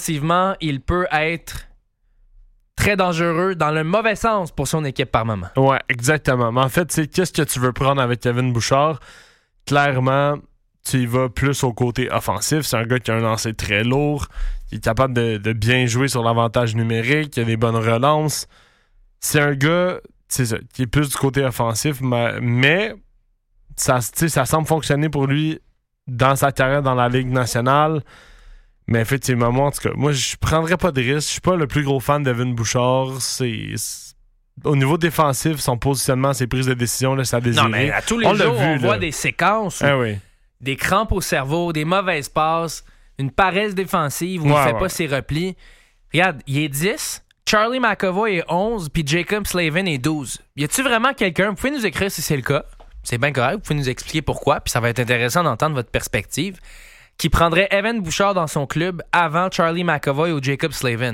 offensivement, il peut être très dangereux dans le mauvais sens pour son équipe par moment. Ouais, exactement. Mais en fait, qu'est-ce que tu veux prendre avec Evan Bouchard? Clairement, tu y vas plus au côté offensif. C'est un gars qui a un lancer très lourd, qui est capable de bien jouer sur l'avantage numérique, qui a des bonnes relances. C'est un gars, c'est ça, qui est plus du côté offensif, mais ça semble fonctionner pour lui dans sa carrière dans la Ligue nationale. Mais effectivement, moi, en tout cas, moi, je prendrais pas de risque. Je suis pas le plus gros fan d'Evan Bouchard. Au niveau défensif, son positionnement, ses prises de décision, là, ça désire. Non, mais à tous les jours, on voit des séquences où des crampes au cerveau, des mauvaises passes, une paresse défensive où il fait pas ses replis. Regarde, il est 10, Charlie McAvoy est 11, puis Jacob Slavin est 12. Y a-tu vraiment quelqu'un, vous pouvez nous écrire si c'est le cas, c'est bien correct, vous pouvez nous expliquer pourquoi, puis ça va être intéressant d'entendre votre perspective, qui prendrait Evan Bouchard dans son club avant Charlie McAvoy ou Jacob Slavin.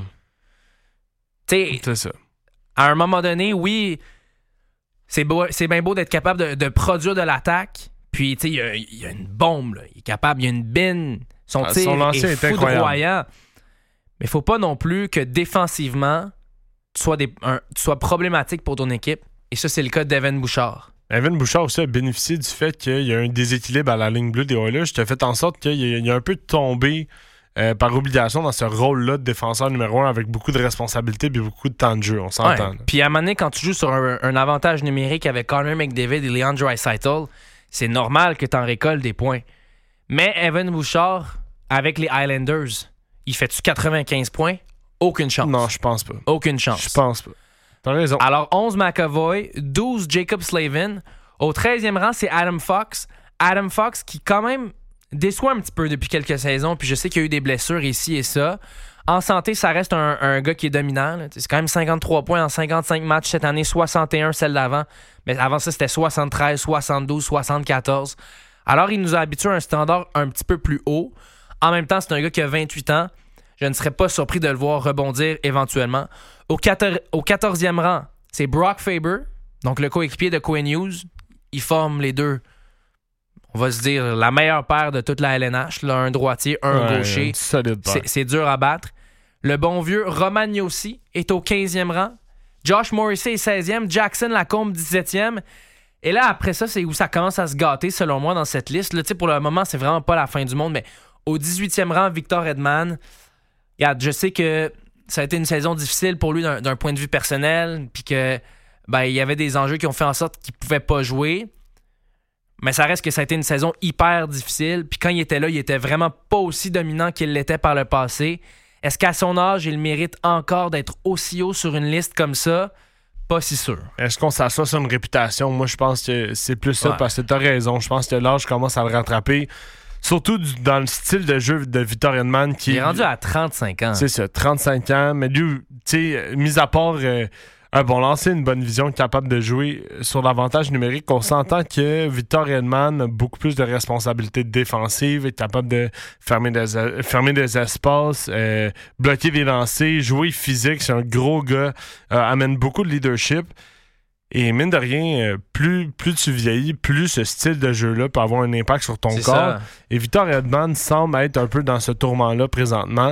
C'est ça. À un moment donné, oui, c'est bien beau d'être capable de produire de l'attaque. Puis, tu sais, il y a une bombe, là. Il est capable, il y a une bine. Son tir est foudroyant. Mais il faut pas non plus que défensivement, tu sois problématique pour ton équipe. Et ça, c'est le cas d'Evan Bouchard. Evan Bouchard aussi a bénéficié du fait qu'il y a un déséquilibre à la ligne bleue des Oilers. Ça fait en sorte qu'il a un peu tombé par obligation dans ce rôle-là de défenseur numéro 1 avec beaucoup de responsabilités et beaucoup de temps de jeu, on s'entend. Ouais. Puis à un moment donné, quand tu joues sur un avantage numérique avec Connor McDavid et Leon Draisaitl, c'est normal que tu en récoltes des points. Mais Evan Bouchard, avec les Islanders, il fait-tu 95 points? Aucune chance. Non, je pense pas. Aucune chance. Je pense pas. T'as raison. Alors, 11 McAvoy, 12 Jacob Slavin. Au 13e rang, c'est Adam Fox. Adam Fox qui, quand même, déçoit un petit peu depuis quelques saisons. Puis je sais qu'il y a eu des blessures ici et ça. En santé, ça reste un gars qui est dominant. Là. C'est quand même 53 points en 55 matchs cette année, 61 celle d'avant. Mais avant ça, c'était 73, 72, 74. Alors, il nous a habitués à un standard un petit peu plus haut. En même temps, c'est un gars qui a 28 ans. Je ne serais pas surpris de le voir rebondir éventuellement. Au 14e rang, c'est Brock Faber, donc le coéquipier de Quinn Hughes. Ils forment les deux, on va se dire, la meilleure paire de toute la LNH. Là, un droitier, un gaucher. C'est dur à battre. Le bon vieux Roman Josi est au 15e rang. Josh Morrissey est 16e. Jackson Lacombe, 17e. Et là, après ça, c'est où ça commence à se gâter, selon moi, dans cette liste. Là, pour le moment, c'est vraiment pas la fin du monde, mais au 18e rang, Victor Hedman. Regarde, je sais que ça a été une saison difficile pour lui d'un point de vue personnel, puis que il y avait des enjeux qui ont fait en sorte qu'il pouvait pas jouer. Mais ça reste que ça a été une saison hyper difficile. Puis quand il était là, il était vraiment pas aussi dominant qu'il l'était par le passé. Est-ce qu'à son âge, il mérite encore d'être aussi haut sur une liste comme ça? Pas si sûr. Est-ce qu'on s'assoit sur une réputation? Moi, je pense que c'est plus ça, parce que t'as raison. Je pense que l'âge commence à le rattraper. Surtout dans le style de jeu de Victor Hedman qui il est rendu à 35 ans. C'est ça, 35 ans. Mais lui, tu sais, mis à part un bon lancer, une bonne vision, capable de jouer sur l'avantage numérique, on s'entend que Victor Hedman a beaucoup plus de responsabilités défensives, est capable de fermer des espaces, bloquer des lancers, jouer physique. C'est un gros gars, amène beaucoup de leadership. Et mine de rien, plus tu vieillis, plus ce style de jeu-là peut avoir un impact sur ton corps. Ça. Et Victor Hedman semble être un peu dans ce tourment-là présentement.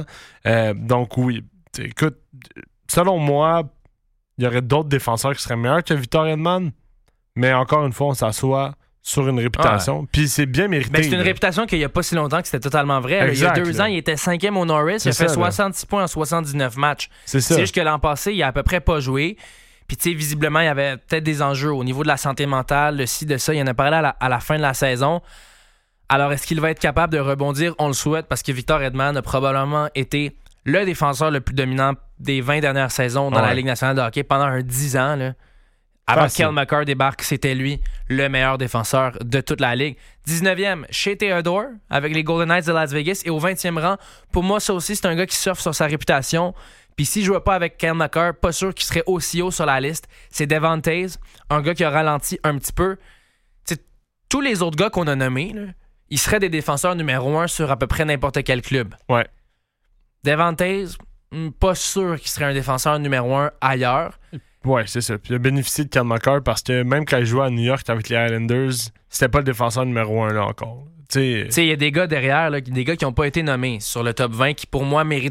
Donc oui, écoute, selon moi, il y aurait d'autres défenseurs qui seraient meilleurs que Victor Hedman. Mais encore une fois, on s'assoit sur une réputation. Puis c'est bien mérité. Ben, c'est une réputation qu'il n'y a pas si longtemps que c'était totalement vrai. Exact, il y a 2 ans, il était 5e au Norris. Il a fait 66 points en 79 matchs. C'est juste que l'an passé, il a à peu près pas joué. Puis, tu sais, visiblement, il y avait peut-être des enjeux au niveau de la santé mentale, de ci, de ça. Il en a parlé à la fin de la saison. Alors, est-ce qu'il va être capable de rebondir? On le souhaite parce que Victor Hedman a probablement été le défenseur le plus dominant des 20 dernières saisons dans la Ligue nationale de hockey pendant 10 ans. Là. Avant que Cale Makar débarque, c'était lui le meilleur défenseur de toute la Ligue. 19e, Shea Theodore avec les Golden Knights de Las Vegas. Et au 20e rang, pour moi, ça aussi, c'est un gars qui surfe sur sa réputation. Puis s'il ne jouait pas avec Cale Makar, pas sûr qu'il serait aussi haut sur la liste. C'est Devon Toews, un gars qui a ralenti un petit peu. T'sais, tous les autres gars qu'on a nommés, là, ils seraient des défenseurs numéro 1 sur à peu près n'importe quel club. Ouais. Devon Toews, pas sûr qu'il serait un défenseur numéro 1 ailleurs. Ouais, c'est ça. Puis il a bénéficié de Cale Makar parce que même quand il jouait à New York avec les Islanders, c'était pas le défenseur numéro 1 là encore. Il y a des gars derrière, là, des gars qui n'ont pas été nommés sur le top 20 qui, pour moi, méritent